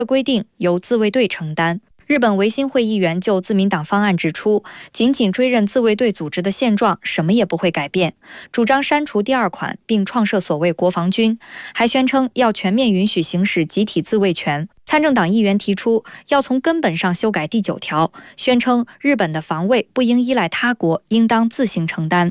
规定由自卫队承担。日本维新会议员就自民党方案指出，仅仅追认自卫队组织的现状，什么也不会改变，主张删除第2款，并创设所谓国防军，还宣称要全面允许行使集体自卫权。参政党议员提出要从根本上修改第9条，宣称日本的防卫不应依赖他国，应当自行承担。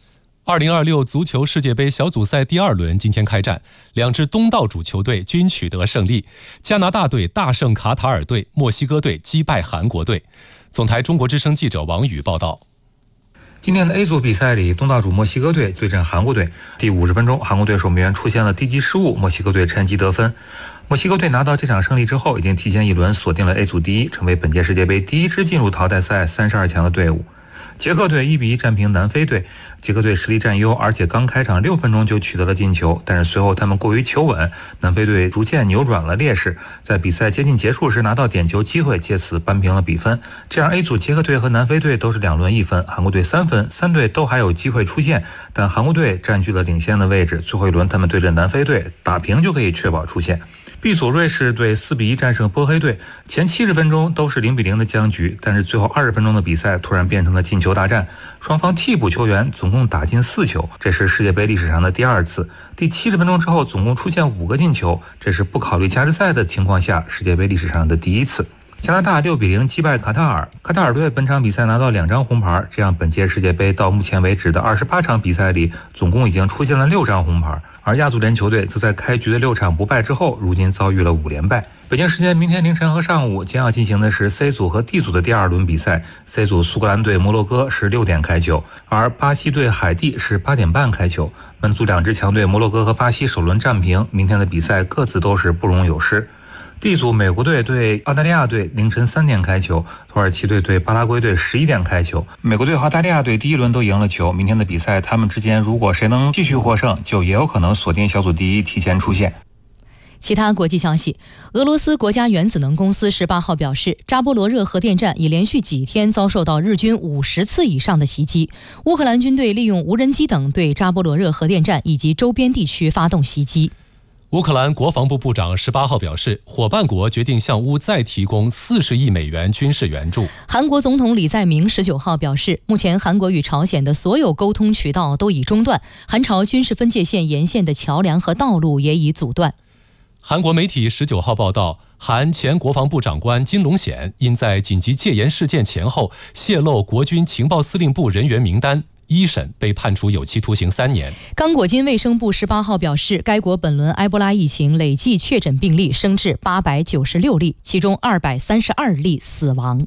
2026足球世界杯小组赛第2轮今天开战，2支东道主球队均取得胜利。加拿大队大胜卡塔尔队，墨西哥队击败韩国队。总台中国之声记者王宇报道。 今天的 A 组比赛里，东道主墨西哥队对阵韩国队。第50分钟，韩国队守门员出现了低级失误，墨西哥队趁机得分。墨西哥队拿到这场胜利之后，已经提前1轮锁定了 A 组第1，成为本届世界杯第1支进入淘汰赛32强的队伍。捷克队1比1战平南非队，捷克队实力占优，而且刚开场6分钟就取得了进球，但是随后他们过于求稳，南非队逐渐扭转了劣势，在比赛接近结束时拿到点球机会，借此扳平了比分。这样 A 组捷克队和南非队都是2轮1分，韩国队3分，3队都还有机会出线，但韩国队占据了领先的位置，最后一轮他们对阵南非队打平就可以确保出线。B 组瑞士队4比1战胜波黑队，前70分钟都是0比0的僵局，但是最后20分钟的比赛突然变成了进球大战，双方替补球员总共打进4球，这是世界杯历史上的第2次。第70分钟之后总共出现5个进球，这是不考虑加时赛的情况下世界杯历史上的第1次。加拿大6比0击败卡塔尔，卡塔尔队本场比赛拿到2张红牌，这样本届世界杯到目前为止的28场比赛里，总共已经出现了6张红牌。而亚足联球队则在开局的6场不败之后，如今遭遇了5连败。北京时间明天凌晨和上午将要进行的是 C 组和 D 组的第2轮比赛。C 组苏格兰队摩洛哥是6点开球，而巴西队海地是8点半开球。本组2支强队摩洛哥和巴西首轮战平，明天的比赛各自都是不容有失。D 组美国队对澳大利亚队凌晨3点开球，土耳其队对巴拉圭队11点开球。美国队和澳大利亚队第1轮都赢了球，明天的比赛他们之间如果谁能继续获胜，就也有可能锁定小组第1，提前出线。 其他国际消息，俄罗斯国家原子能公司18号表示，扎波罗热核电站已连续几天遭受到日军50次以上的袭击，乌克兰军队利用无人机等对扎波罗热核电站以及周边地区发动袭击。 乌克兰国防部部长18号表示，伙伴国决定向乌再提供40亿美元军事援助。 韩国总统李在明19号表示，目前韩国与朝鲜的所有沟通渠道都已中断，韩朝军事分界线沿线的桥梁和道路也已阻断。 韩国媒体19号报道，韩前国防部长官金龙显因在紧急戒严事件前后泄露国军情报司令部人员名单，1审被判处有期徒刑3年。 刚果金卫生部18号表示，该国本轮埃博拉疫情累计确诊病例升至896例，其中232例死亡。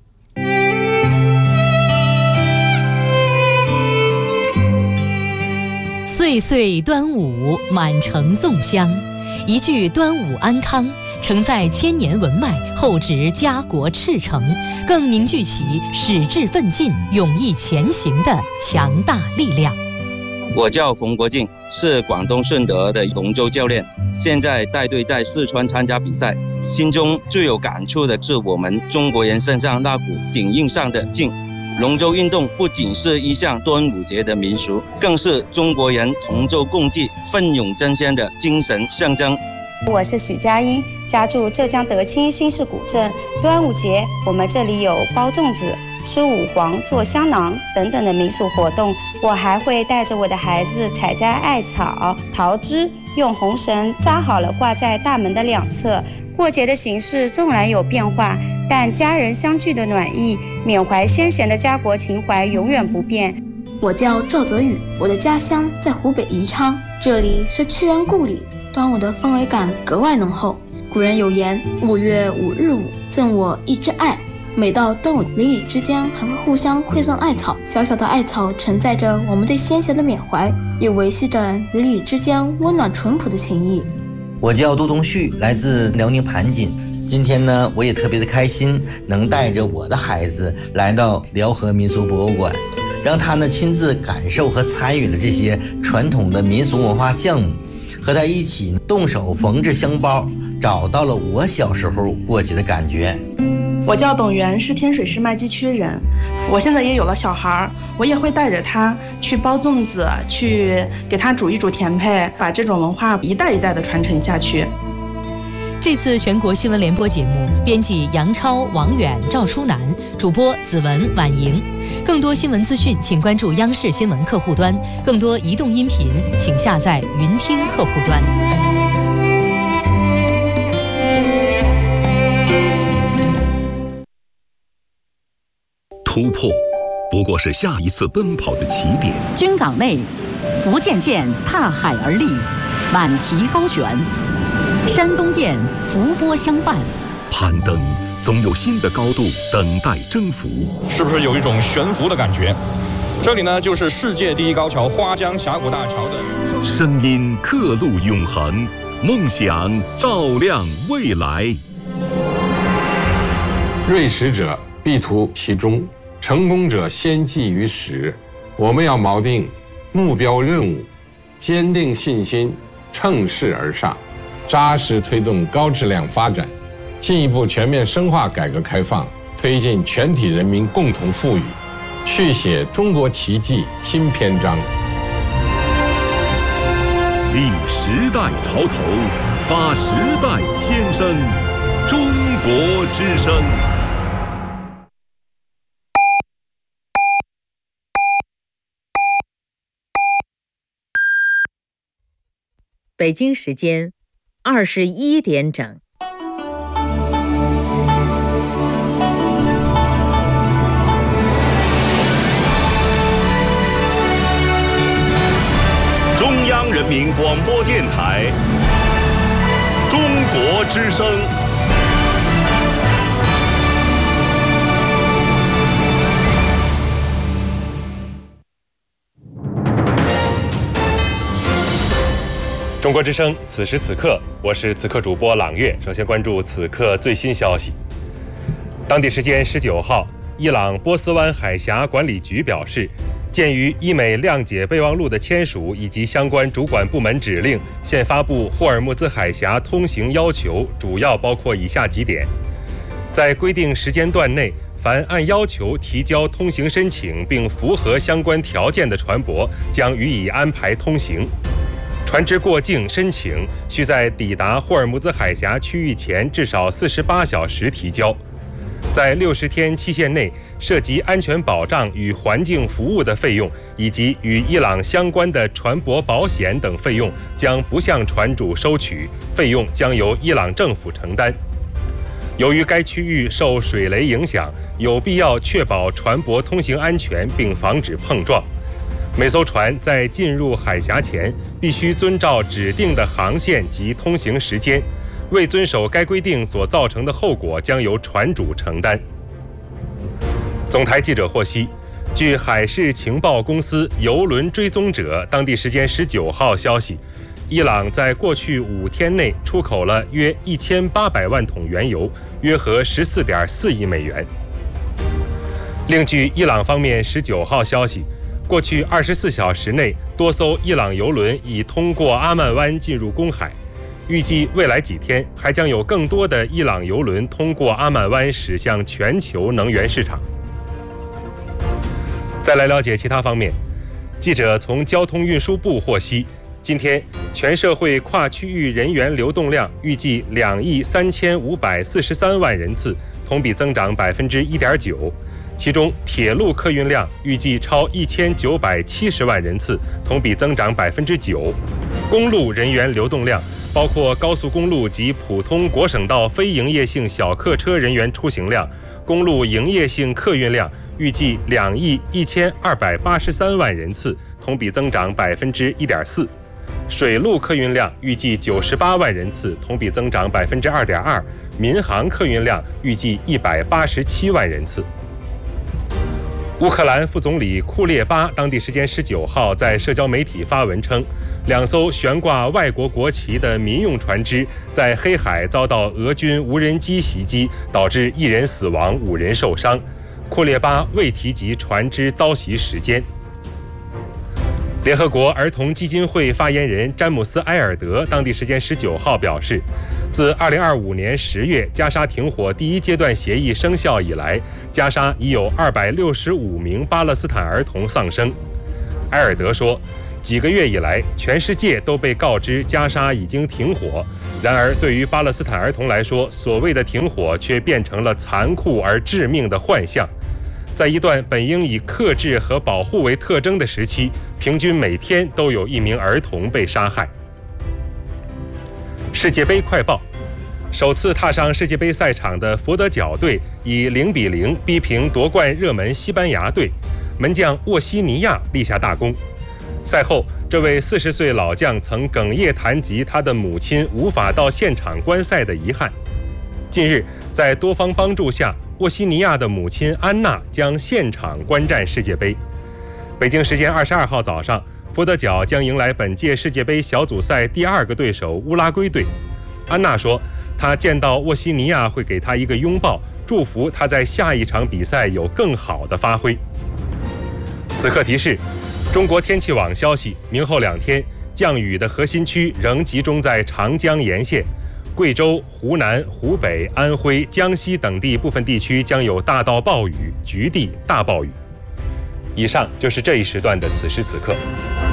岁岁端午，满城粽香。一句端午安康，承载千年文脉，厚植家国赤诚，更凝聚起矢志奋进、勇毅前行的强大力量。 我叫冯国敬，是广东顺德的龙舟教练，现在带队在四川参加比赛。心中最有感触的是我们中国人身上那股顶硬上的劲。龙舟运动不仅是一项端午节的民俗，更是中国人同舟共济、奋勇争先的精神象征。 我是许佳音，家住浙江德清新市古镇。端午节我们这里有包粽子、吃五黄、做香囊等等的民俗活动。我还会带着我的孩子采摘艾草、桃枝，用红绳扎好了挂在大门的两侧。过节的形式纵然有变化，但家人相聚的暖意、缅怀先贤的家国情怀永远不变。 我叫赵泽宇，我的家乡在湖北宜昌，这里是屈原故里，端午的氛围感格外浓厚。古人有言，5月5日午，赠我一枝艾。每到端午，邻里之间还会互相馈赠艾草，小小的艾草承载着我们对先贤的缅怀，也维系着邻里之间温暖淳朴的情谊。 我叫杜东旭，来自辽宁盘锦。今天呢，我也特别的开心，能带着我的孩子来到辽河民俗博物馆，让他呢亲自感受和参与了这些传统的民俗文化项目，和他一起动手缝制香包，找到了我小时候过节的感觉。 我叫董源，是天水市麦积区人。我现在也有了小孩，我也会带着他去包粽子，去给他煮一煮甜配，把这种文化一代一代的传承下去。 这次全国新闻联播节目，编辑杨超、王远、赵初南，主播子文、婉莹。更多新闻资讯，请关注央视新闻客户端；更多移动音频，请下载云听客户端。 突破不过是下一次奔跑的起点。 军港内，福建舰踏海而立，满旗高悬；山东舰伏波相伴。 攀登总有新的高度等待征服， 是不是有一种悬浮的感觉？这里呢，就是世界第一高桥花江峡谷大桥的声音刻录永恒，梦想照亮未来。 锐识者必图其中，成功者先记于始。我们要锚定目标任务，坚定信心，乘势而上，扎实推动高质量发展，进一步全面深化改革开放，推进全体人民共同富裕，续写中国奇迹新篇章。 立时代潮头，发时代先声，中国之声。 北京时间21点整。 中央人民广播电台，中国之声。 中国之声，此时此刻，我是此刻主播朗月。首先关注此刻最新消息。当地时间19号，伊朗波斯湾海峡管理局表示，鉴于伊美谅解备忘录的签署以及相关主管部门指令，现发布霍尔木兹海峡通行要求，主要包括以下几点：在规定时间段内，凡按要求提交通行申请并符合相关条件的船舶，将予以安排通行。船只过境申请需在抵达霍尔木兹海峡区域前至少48小时提交。在60天期限内，涉及安全保障与环境服务的费用，以及与伊朗相关的船舶保险等费用，将不向船主收取，费用将由伊朗政府承担。由于该区域受水雷影响，有必要确保船舶通行安全并防止碰撞。每艘船在进入海峡前，必须遵照指定的航线及通行时间，未遵守该规定所造成的后果将由船主承担。总台记者获悉，据海事情报公司邮轮追踪者当地时间19号消息，伊朗在过去5天内出口了约1800万桶原油，约合14.4亿美元。另据伊朗方面19号消息，过去24小时内，多艘伊朗油轮已通过阿曼湾进入公海。预计未来几天还将有更多的伊朗油轮通过阿曼湾驶向全球能源市场。再来了解其他方面，记者从交通运输部获悉，今天全社会跨区域人员流动量预计2亿3543万人次，同比增长1.9%。其中，铁路客运量预计超1970万人次，同比增长9%。公路人员流动量，包括高速公路及普通国省道非营业性小客车人员出行量、公路营业性客运量，预计2亿1283万人次，同比增长1.4%。水路客运量预计98万人次，同比增长2.2%。民航客运量预计187万人次。乌克兰副总理库列巴当地时间19号在社交媒体发文称，2艘悬挂外国国旗的民用船只在黑海遭到俄军无人机袭击，导致1人死亡，5人受伤。库列巴未提及船只遭袭时间。联合国儿童基金会发言人詹姆斯·埃尔德当地时间19号表示，自2025年10月加沙停火第1阶段协议生效以来，加沙已有265名巴勒斯坦儿童丧生。埃尔德说，几个月以来，全世界都被告知加沙已经停火， 然而，对于巴勒斯坦儿童来说，所谓的停火却变成了残酷而致命的幻象。在一段本应以克制和保护为特征的时期，平均每天都有1名儿童被杀害。世界杯快报：首次踏上世界杯赛场的佛得角队以0-0逼平夺冠热门西班牙队，门将沃西尼亚立下大功。赛后，这位40岁老将曾哽咽谈及他的母亲无法到现场观赛的遗憾。近日，在多方帮助下，沃西尼亚的母亲安娜将现场观战世界杯。北京时间22号早上，佛得角将迎来本届世界杯小组赛第2个对手乌拉圭队。安娜说，她见到沃西尼亚会给他一个拥抱，祝福他在下一场比赛有更好的发挥。此刻提示：中国天气网消息，明后2天降雨的核心区仍集中在长江沿线，贵州、湖南、湖北、安徽、江西等地部分地区将有大到暴雨，局地大暴雨。以上就是这一时段的此时此刻。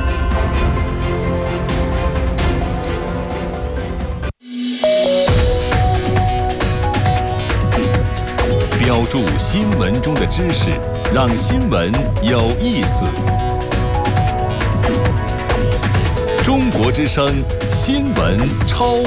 标注新闻中的知识，让新闻有意思。中国之声新闻超